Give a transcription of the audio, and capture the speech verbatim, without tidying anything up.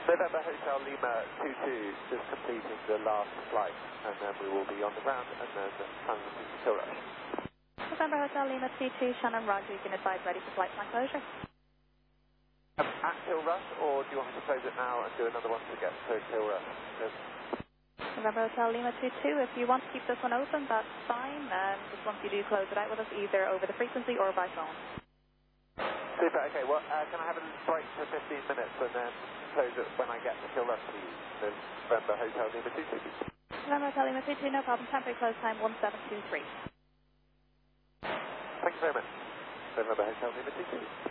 November Hotel Lima two two, just completing the last flight, and then we will be on the ground, and then transiting to Kilrush. November Hotel Lima two two, Shannon Roger, you can advise ready for flight plan closure. Um, at Kilrush, or do you want me to close it now and do another one to get to Kilrush? Yes. November Hotel Lima two two, if you want to keep this one open, that's fine. Um, just once you do close it out with us, either over the frequency or by phone. Super, okay, well, uh, can I have a break for fifteen minutes and then close it when I get to Kilrush, please? November Hotel Lima two two. November Hotel Lima two two, no problem. Temporary close time one seven two three. Thank you very much. November Hotel Lima two two.